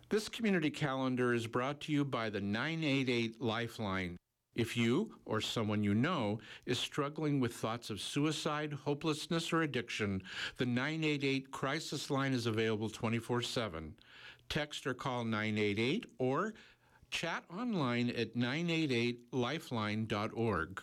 This community calendar is brought to you by the 988 Lifeline. If you or someone you know is struggling with thoughts of suicide, hopelessness, or addiction, the 988 Crisis Line is available 24/7. Text or call 988 or chat online at 988lifeline.org.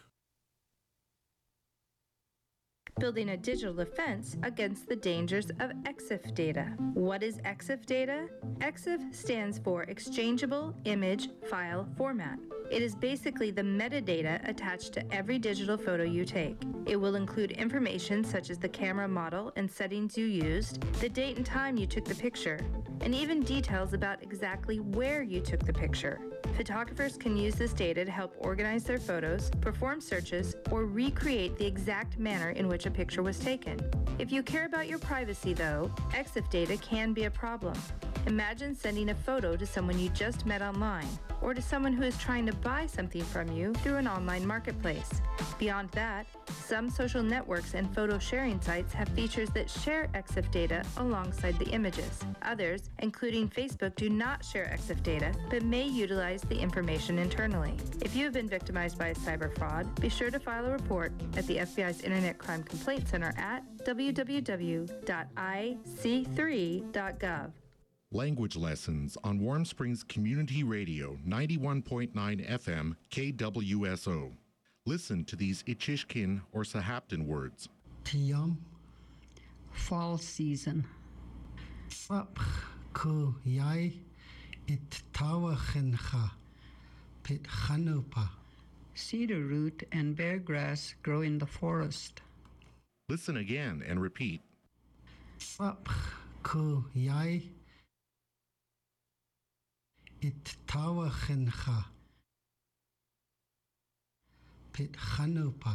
Building a digital defense against the dangers of EXIF data. What is EXIF data? EXIF stands for Exchangeable Image File Format. It is basically the metadata attached to every digital photo you take. It will include information such as the camera model and settings you used, the date and time you took the picture, and even details about exactly where you took the picture. Photographers can use this data to help organize their photos, perform searches, or recreate the exact manner in which a picture was taken. If you care about your privacy, though, EXIF data can be a problem. Imagine sending a photo to someone you just met online, or to someone who is trying to buy something from you through an online marketplace. Beyond that, some social networks and photo sharing sites have features that share EXIF data alongside the images. Others, including Facebook, do not share EXIF data, but may utilize the information internally. If you have been victimized by a cyber fraud, be sure to file a report at the FBI's Internet Crime Complaint Center at www.ic3.gov. Language lessons on Warm Springs Community Radio 91.9 FM KWSO. Listen to these Ichishkin or Sahaptin words. Tiyam, fall season. Sap ku yai it tawachencha pit chanupa. Cedar root and bear grass grow in the forest. Listen again and repeat. Sap ku yai it tawachencha pit chanupa.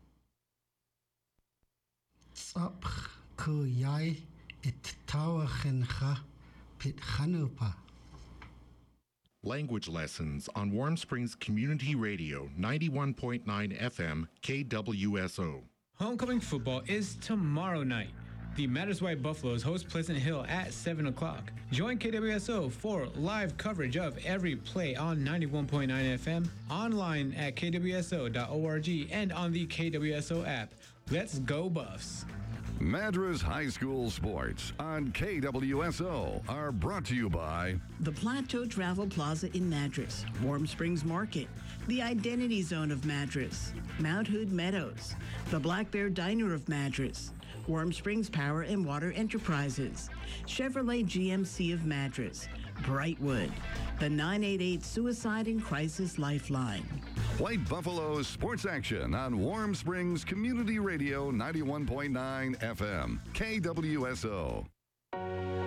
Sap ku yai it tawachencha pit chanupa. Language lessons on Warm Springs Community Radio 91.9 FM KWSO. Homecoming football is tomorrow night. The Matters White Buffaloes host Pleasant Hill at 7 o'clock. Join KWSO for live coverage of every play on 91.9 FM, online at kwso.org, and on the KWSO app. Let's go Buffs! Madras High School sports on KWSO are brought to you by the Plateau Travel Plaza in Madras, Warm Springs Market, the Identity Zone of Madras, Mount Hood Meadows, the Black Bear Diner of Madras, Warm Springs Power and Water Enterprises, Chevrolet GMC of Madras, Brightwood, the 988 Suicide and Crisis Lifeline. White Buffaloes sports action on Warm Springs Community Radio 91.9 FM, KWSO.